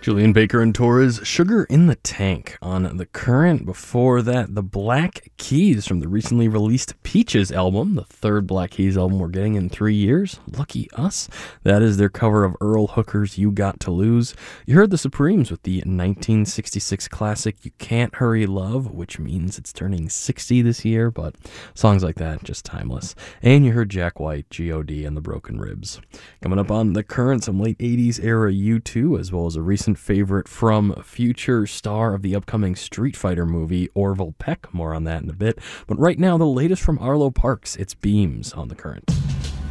Julian Baker and Torres, Sugar in the Tank on The Current. Before that, the Black Keys from the recently released Peaches album, the third Black Keys album we're getting in 3 years. Lucky us. That is their cover of Earl Hooker's You Got to Lose. You heard the Supremes with the 1966 classic You Can't Hurry Love, which means it's turning 60 this year, but songs like that, just timeless. And you heard Jack White, G.O.D. and the Broken Ribs. Coming up on The Current, some late 80s era U2, as well as a recent favorite from future star of the upcoming Street Fighter movie, Orville Peck. More on that in a bit. But right now, the latest from Arlo Parks. It's Beams on The Current.